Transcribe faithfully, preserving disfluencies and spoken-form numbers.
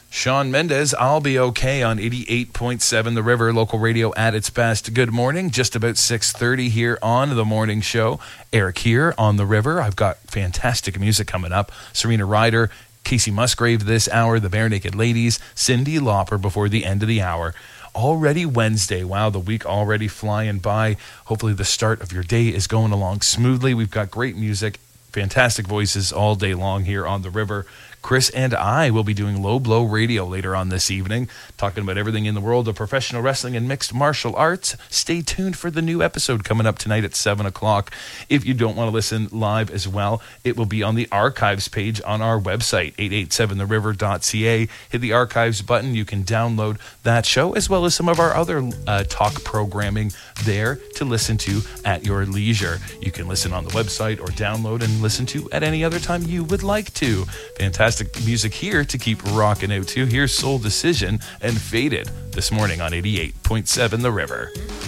Shawn Mendes, I'll Be Okay on eighty-eight point seven The River, local radio at its best. Good morning, just about six thirty here on The Morning Show. Eric here on The River. I've got fantastic music coming up. Serena Ryder, Casey Musgrave this hour, the Bare Naked Ladies, Cyndi Lauper before the end of the hour. Already Wednesday. Wow, the week already flying by. Hopefully the start of your day is going along smoothly. We've got great music, fantastic voices all day long here on The River. Chris and I will be doing Low Blow Radio later on this evening, talking about everything in the world of professional wrestling and mixed martial arts. Stay tuned for the new episode coming up tonight at seven o'clock. If you don't want to listen live as well, it will be on the archives page on our website, eight eight seven the river dot c a. Hit the archives button. You can download that show as well as some of our other uh, talk programming there to listen to at your leisure. You can listen on the website or download and listen to at any other time you would like to. Fantastic music here to keep rocking out to. Here's Soul Decision and Faded this morning on eighty-eight point seven The River.